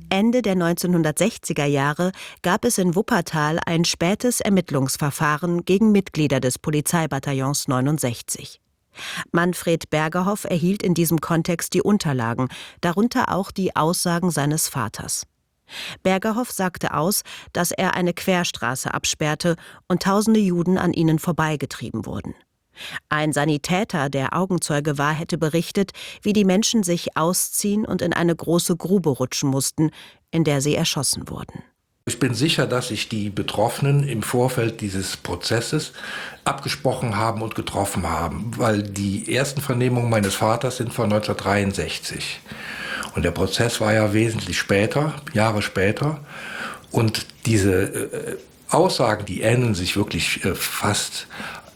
Ende der 1960er Jahre gab es in Wuppertal ein spätes Ermittlungsverfahren gegen Mitglieder des Polizeibataillons 69. Manfred Bergerhoff erhielt in diesem Kontext die Unterlagen, darunter auch die Aussagen seines Vaters. Bergerhoff sagte aus, dass er eine Querstraße absperrte und tausende Juden an ihnen vorbeigetrieben wurden. Ein Sanitäter, der Augenzeuge war, hätte berichtet, wie die Menschen sich ausziehen und in eine große Grube rutschen mussten, in der sie erschossen wurden. Ich bin sicher, dass sich die Betroffenen im Vorfeld dieses Prozesses abgesprochen haben und getroffen haben, weil die ersten Vernehmungen meines Vaters sind von 1963. Und der Prozess war ja wesentlich später, Jahre später. Und diese Aussagen, die ähneln sich wirklich fast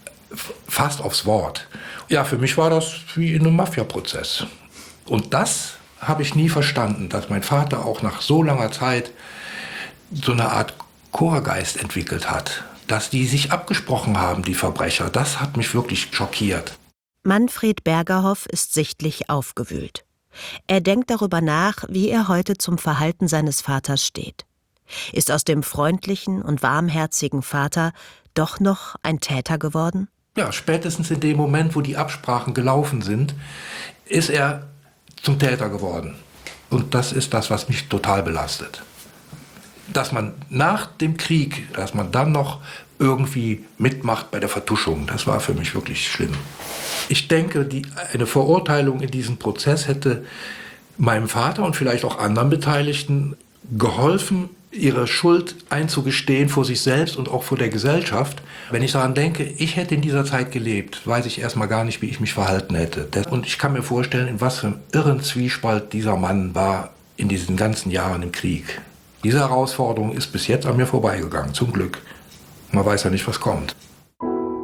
aufs Wort. Ja, für mich war das wie in einem Mafia-Prozess. Und das habe ich nie verstanden, dass mein Vater auch nach so langer Zeit so eine Art Chorgeist entwickelt hat. Dass die sich abgesprochen haben, die Verbrecher, das hat mich wirklich schockiert. Manfred Bergerhoff ist sichtlich aufgewühlt. Er denkt darüber nach, wie er heute zum Verhalten seines Vaters steht. Ist aus dem freundlichen und warmherzigen Vater doch noch ein Täter geworden? Ja, spätestens in dem Moment, wo die Absprachen gelaufen sind, ist er zum Täter geworden. Und das ist das, was mich total belastet. Dass man nach dem Krieg, dass man dann noch irgendwie mitmacht bei der Vertuschung, das war für mich wirklich schlimm. Ich denke, eine Verurteilung in diesem Prozess hätte meinem Vater und vielleicht auch anderen Beteiligten geholfen, ihre Schuld einzugestehen vor sich selbst und auch vor der Gesellschaft. Wenn ich daran denke, ich hätte in dieser Zeit gelebt, weiß ich erstmal gar nicht, wie ich mich verhalten hätte. Und ich kann mir vorstellen, in was für einem irren Zwiespalt dieser Mann war in diesen ganzen Jahren im Krieg. Diese Herausforderung ist bis jetzt an mir vorbeigegangen, zum Glück. Man weiß ja nicht, was kommt.